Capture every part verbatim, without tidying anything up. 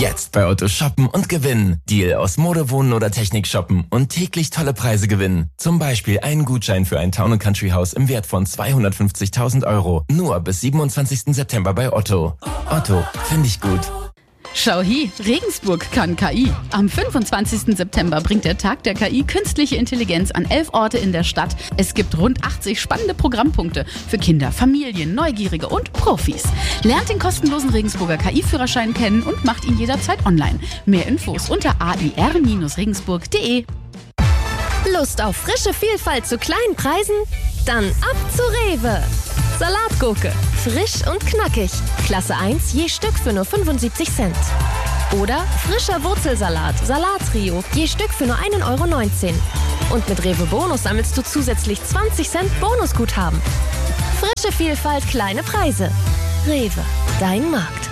Jetzt bei Otto shoppen und gewinnen. Deal aus Mode, Wohnen oder Technik shoppen und täglich tolle Preise gewinnen. Zum Beispiel einen Gutschein für ein Town and Country Haus im Wert von zweihundertfünfzigtausend Euro. Nur bis siebenundzwanzigsten September bei Otto. Otto, finde ich gut. Schau hi, Regensburg kann K I. Am fünfundzwanzigsten September bringt der Tag der K I künstliche Intelligenz an elf Orte in der Stadt. Es gibt rund achtzig spannende Programmpunkte für Kinder, Familien, Neugierige und Profis. Lernt den kostenlosen Regensburger K I-Führerschein kennen und macht ihn jederzeit online. Mehr Infos unter a i r Bindestrich regensburg punkt de. Lust auf frische Vielfalt zu kleinen Preisen? Dann ab zu Rewe. Salatgurke, frisch und knackig. Klasse eins je Stück für nur fünfundsiebzig Cent. Oder frischer Wurzelsalat, Salattrio, je Stück für nur ein Euro neunzehn. Und mit Rewe Bonus sammelst du zusätzlich zwanzig Cent Bonusguthaben. Frische Vielfalt, kleine Preise. Rewe, dein Markt.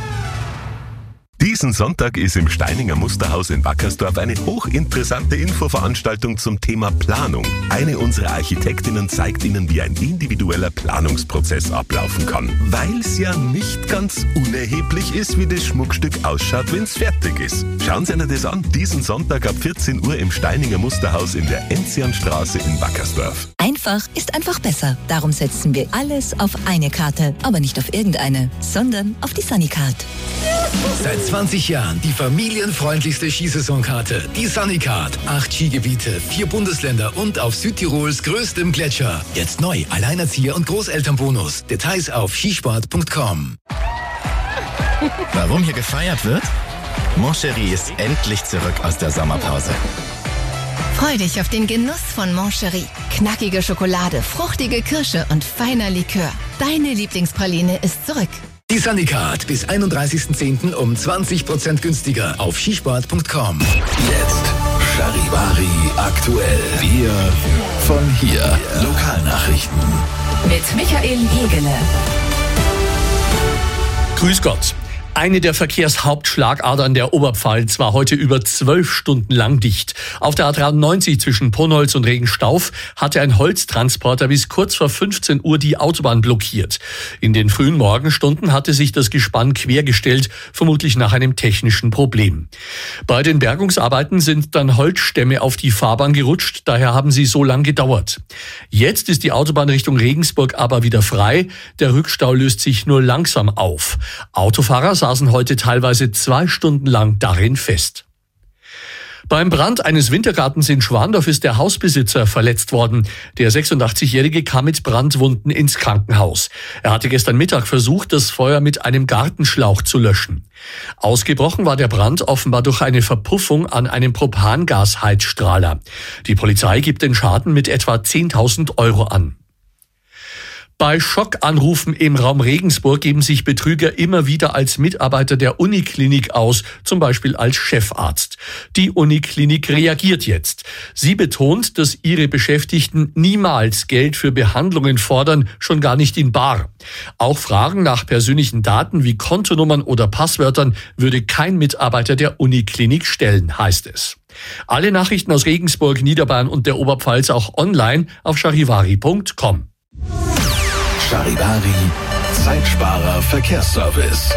Diesen Sonntag ist im Steininger Musterhaus in Wackersdorf eine hochinteressante Infoveranstaltung zum Thema Planung. Eine unserer Architektinnen zeigt Ihnen, wie ein individueller Planungsprozess ablaufen kann. Weil es ja nicht ganz unerheblich ist, wie das Schmuckstück ausschaut, wenn es fertig ist. Schauen Sie sich das an. Diesen Sonntag ab vierzehn Uhr im Steininger Musterhaus in der Enzianstraße in Wackersdorf. Einfach ist einfach besser. Darum setzen wir alles auf eine Karte. Aber nicht auf irgendeine, sondern auf die Sunnycard. Seit zwanzig Jahren die familienfreundlichste Skisaisonkarte. Die Sunnycard. Acht Skigebiete, vier Bundesländer und auf Südtirols größtem Gletscher. Jetzt neu, Alleinerzieher und Großelternbonus. Details auf skisport punkt com. Warum hier gefeiert wird? Moncherie ist endlich zurück aus der Sommerpause. Freu dich auf den Genuss von Moncherie. Knackige Schokolade, fruchtige Kirsche und feiner Likör. Deine Lieblingspraline ist zurück. Die Sunnycard bis einunddreißigsten zehnten um zwanzig Prozent günstiger auf skisport punkt com. Jetzt Charivari aktuell. Wir von hier. Lokalnachrichten. Mit Michael Jegele. Grüß Gott. Eine der Verkehrshauptschlagadern der Oberpfalz war heute über zwölf Stunden lang dicht. Auf der A dreiundneunzig zwischen Ponholz und Regenstauf hatte ein Holztransporter bis kurz vor fünfzehn Uhr die Autobahn blockiert. In den frühen Morgenstunden hatte sich das Gespann quergestellt, vermutlich nach einem technischen Problem. Bei den Bergungsarbeiten sind dann Holzstämme auf die Fahrbahn gerutscht, daher haben sie so lang gedauert. Jetzt ist die Autobahn Richtung Regensburg aber wieder frei. Der Rückstau löst sich nur langsam auf. Autofahrer saßen heute teilweise zwei Stunden lang darin fest. Beim Brand eines Wintergartens in Schwandorf ist der Hausbesitzer verletzt worden. Der sechsundachtzigjährige kam mit Brandwunden ins Krankenhaus. Er hatte gestern Mittag versucht, das Feuer mit einem Gartenschlauch zu löschen. Ausgebrochen war der Brand offenbar durch eine Verpuffung an einem Propangasheizstrahler. Die Polizei gibt den Schaden mit etwa zehntausend Euro an. Bei Schockanrufen im Raum Regensburg geben sich Betrüger immer wieder als Mitarbeiter der Uniklinik aus, zum Beispiel als Chefarzt. Die Uniklinik reagiert jetzt. Sie betont, dass ihre Beschäftigten niemals Geld für Behandlungen fordern, schon gar nicht in bar. Auch Fragen nach persönlichen Daten wie Kontonummern oder Passwörtern würde kein Mitarbeiter der Uniklinik stellen, heißt es. Alle Nachrichten aus Regensburg, Niederbayern und der Oberpfalz auch online auf charivari punkt com. Charivari, Zeitsparer Verkehrsservice.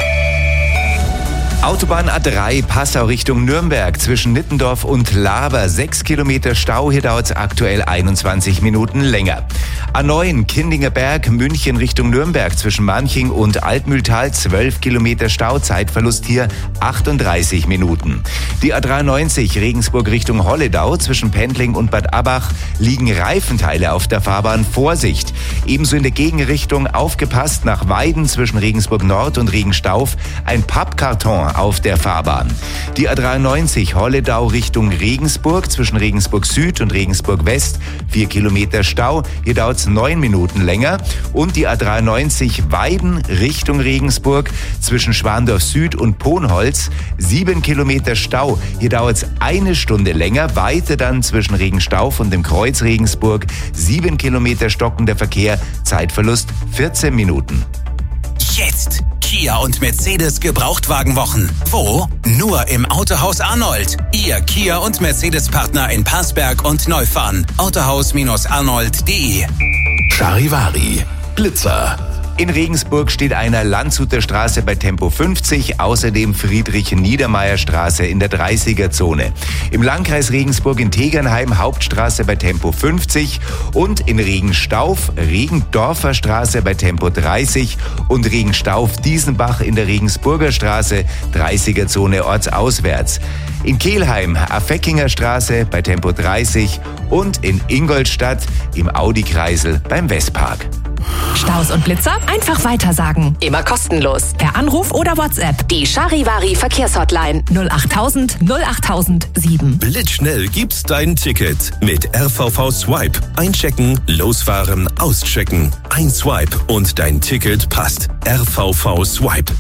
Autobahn A drei, Passau Richtung Nürnberg, zwischen Nittendorf und Laber, sechs Kilometer Stau, hier dauert es aktuell einundzwanzig Minuten länger. A neun, Kindinger Berg, München Richtung Nürnberg, zwischen Manching und Altmühltal, zwölf Kilometer Stau, Zeitverlust hier achtunddreißig Minuten. Die A dreiundneunzig, Regensburg Richtung Holledau, zwischen Pendling und Bad Abbach, liegen Reifenteile auf der Fahrbahn, Vorsicht. Ebenso in der Gegenrichtung aufgepasst, nach Weiden zwischen Regensburg Nord und Regenstauf, ein Pappkarton auf der Fahrbahn. Die A dreiundneunzig Holledau Richtung Regensburg, zwischen Regensburg Süd und Regensburg West, vier Kilometer Stau, hier dauert es neun Minuten länger. Und die A dreiundneunzig Weiden Richtung Regensburg, zwischen Schwandorf Süd und Ponholz, sieben Kilometer Stau, hier dauert es eine Stunde länger. Weiter dann zwischen Regenstauf und dem Kreuz Regensburg, sieben Kilometer stockender Verkehr, Zeitverlust vierzehn Minuten. Jetzt Kia und Mercedes Gebrauchtwagenwochen. Wo? Nur im Autohaus Arnold. Ihr Kia und Mercedes-Partner in Passberg und Neufahren. Autohaus Arnold punkt de. Charivari, Blitzer. In Regensburg steht einer Landshuter Straße bei Tempo fünfzig, außerdem Friedrich-Niedermeyer-Straße in der dreißiger-Zone. Im Landkreis Regensburg in Tegernheim Hauptstraße bei Tempo fünfzig und in Regenstauf Regendorfer Straße bei Tempo dreißig und Regenstauf-Diesenbach in der Regensburger Straße, dreißiger-Zone ortsauswärts. In Kelheim Affeckinger Straße bei Tempo dreißig und in Ingolstadt im Audi-Kreisel beim Westpark. Staus und Blitzer? Einfach weitersagen. Immer kostenlos. Per Anruf oder WhatsApp. Die Charivari Verkehrshotline null achttausend null achttausend sieben. Blitzschnell gibt's dein Ticket mit R V V Swipe. Einchecken, losfahren, auschecken. Ein Swipe und dein Ticket passt. R V V Swipe.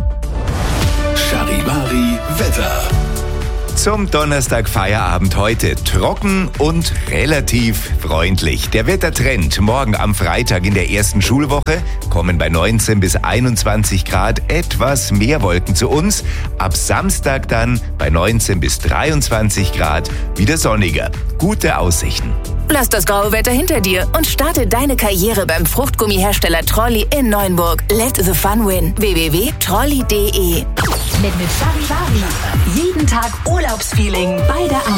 Charivari Wetter. Zum Donnerstag Feierabend heute trocken und relativ freundlich. Der Wettertrend morgen am Freitag in der ersten Schulwoche kommen bei neunzehn bis einundzwanzig Grad etwas mehr Wolken zu uns. Ab Samstag dann bei neunzehn bis dreiundzwanzig Grad wieder sonniger. Gute Aussichten. Lass das graue Wetter hinter dir und starte deine Karriere beim Fruchtgummihersteller Trolli in Neuenburg. Let the fun win. w w w punkt trolli punkt de. Mit, mit Charivari. Jeden Tag Urlaubsfeeling bei der Arbeit.